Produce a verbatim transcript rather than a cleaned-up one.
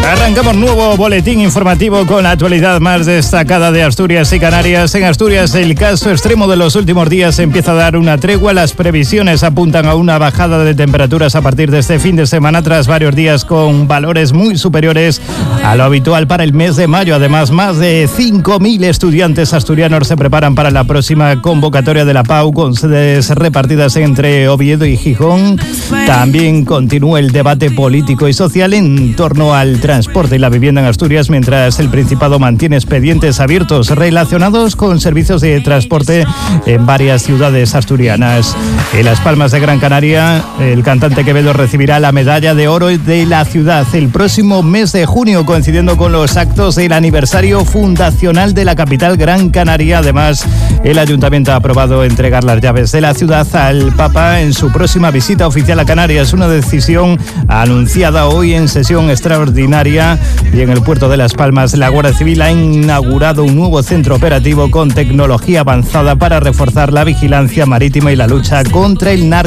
Arrancamos nuevo boletín informativo con la actualidad más destacada de Asturias y Canarias. En Asturias, el caso extremo de los últimos días empieza a dar una tregua. Las previsiones apuntan a una bajada de temperaturas a partir de este fin de semana, tras varios días con valores muy superiores a lo habitual para el mes de mayo. Además, más de cinco mil estudiantes asturianos se preparan para la próxima convocatoria de la P A U, con sedes repartidas entre Oviedo y Gijón. También continúa el debate político y social en torno al transporte y la vivienda en Asturias, mientras el Principado mantiene expedientes abiertos relacionados con servicios de transporte en varias ciudades asturianas. En Las Palmas de Gran Canaria, el cantante Quevedo recibirá la medalla de oro de la ciudad el próximo mes de junio, coincidiendo con los actos del aniversario fundacional de la capital Gran Canaria. Además, el Ayuntamiento ha aprobado entregar las llaves de la ciudad al Papa en su próxima visita oficial a Canarias, una decisión anunciada hoy en sesión extraordinaria. Y en el puerto de Las Palmas, la Guardia Civil ha inaugurado un nuevo centro operativo con tecnología avanzada para reforzar la vigilancia marítima y la lucha contra el narcotráfico.